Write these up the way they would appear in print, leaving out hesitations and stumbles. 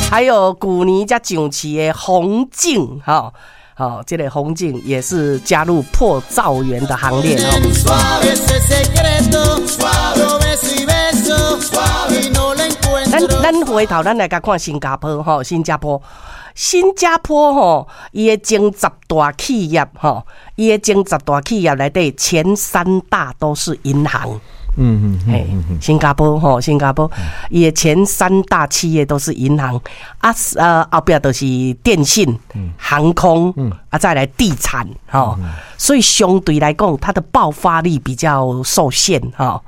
还有古尼加囧旗的洪敬，这个洪敬也是加入破造员的行列咱回头咱来甲看新加坡新加坡伊的前10大企业伊的前10大企业内底前3大都是银行。新加坡伊的前3大企业都是银行后边都是电信、航空再来地产所以相对来讲，它的爆发力比较受限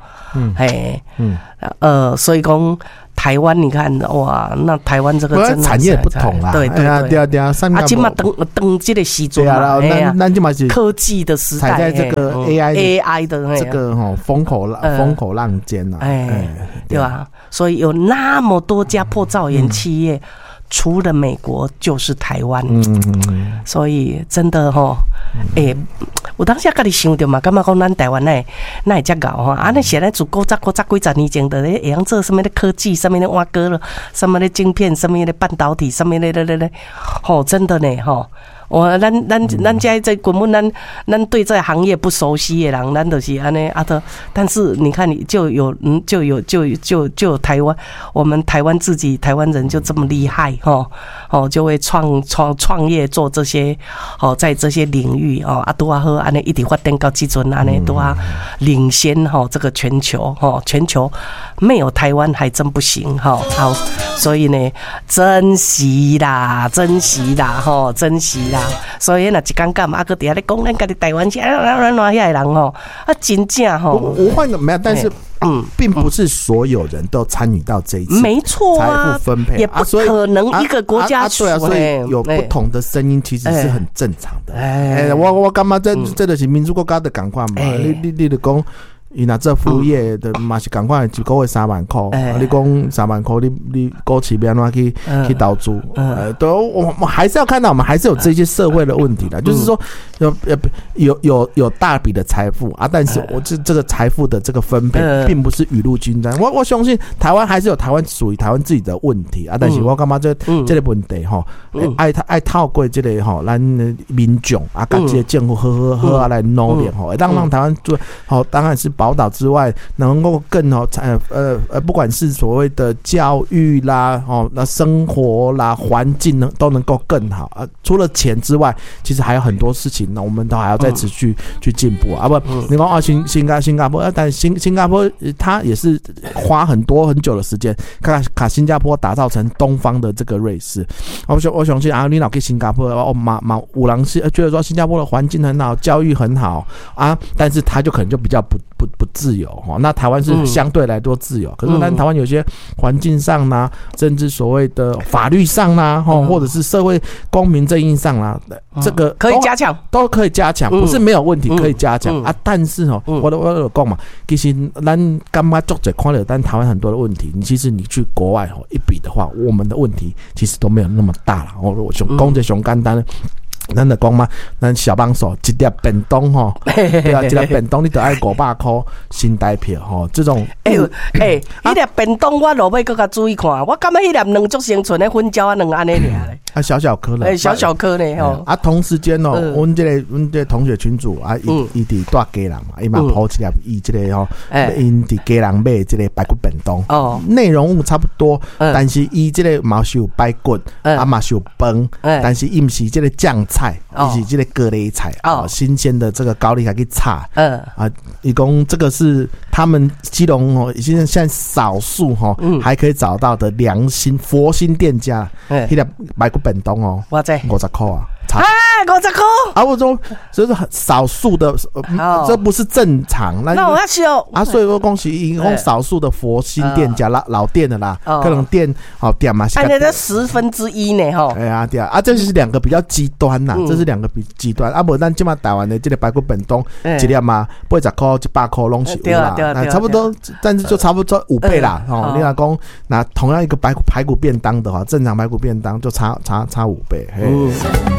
所以讲。台湾，你看哇，那台湾这个真的产业不同啦， 对，今嘛等这个时阵嘛， 咱今嘛是科技的时代， 踩在这个 AI 的这个风口浪尖呐， 对吧？所以有那么多家破造园企业。除了美国就是台湾，所以真的我当下跟你想到嘛，感觉讲咱台湾那会这搞那现在做古早几十年前的会用做什么的科技，什么的挖哥了，什么的晶片，什么的半导体，什么的真的呢咱家在根本咱对这行业不熟悉的人，咱就是安尼但是你看你就有台湾，我们台湾自己台湾人就这么厉害就会创业做这些在这些领域都好安尼一直发展到这阵安尼都领先这个全球没有台湾还真不行好，所以呢珍惜啦。所以那一天干嘛？搁底下咧讲咱家己台湾是哪遐人真正我换个没有，但是并不是所有人都参与到这一次， 没错财富分配也不可能一个国家对啊，所以有不同的声音其实是很正常的。我干嘛这就是民主国家的赶快嘛？你就讲。伊若做服务业的嘛是赶快一个月3万块，你讲3万块，你股市要怎去投资？我们还是要看到，我们还是有这些社会的问题的，就是说有大笔的财富但是我这个财富的这个分配，并不是雨露均沾。我相信台湾还是有台湾属于台湾自己的问题但是我感觉这个问题爱透过这个咱民众跟这个政府好来努力让台湾做当然是。宝岛之外，能够更不管是所谓的教育啦，那生活啦、环境都能够更好除了钱之外，其实还有很多事情呢，我们都还要再持续去进步不，你说新加坡，但新加坡它也是花很久的时间，把新加坡打造成东方的这个瑞士。我相信你老去新加坡有人是觉得说新加坡的环境很好，教育很好但是它就可能就比较不自由那台湾是相对来多自由，可是台湾有些环境上啦，甚至所谓的法律上啦或者是社会公平正义上啦，这个可以加强， 都可以加强，不是没有问题，可以加强但是我有讲嘛，其实咱感觉作者看了但台湾很多的问题，其实你去国外一比的话，我们的问题其实都没有那么大了。我讲这上简单。咱就讲嘛，咱小帮手一粒便当对一粒便当你就要500块新台票这种迄粒便当我落尾搁较注意看，我感觉迄粒两足成寸的粉椒两安尼尔咧， 小颗咧， 小颗咧同时间阮这个同学群组伊伫大家人嘛，伊嘛抛一粒伊这个因伫家人买这个排骨便当内容物差不多，但是伊这个嘛是有排骨嘛是有饭，但是伊毋是这个酱菜，伊是这个蛤蜊菜新鲜的这个高丽还可以炒伊讲这个是他们基隆现在少数还可以找到的良心佛心店家，迄粒排骨便当我知 50块 50块我说这是很少数的这不是正常那我要吃所以说恭喜伊讲少数的佛心店家老店的啦，可能店嘛是这1/10呢对这就是两个比较极端啦，这是两个比极端不然现在台湾的这个排骨便当一粒嘛80块100块都是有啦差不多，但是就差不多5倍啦你若讲那同样一个排骨便当的话，正常排骨便当就差5倍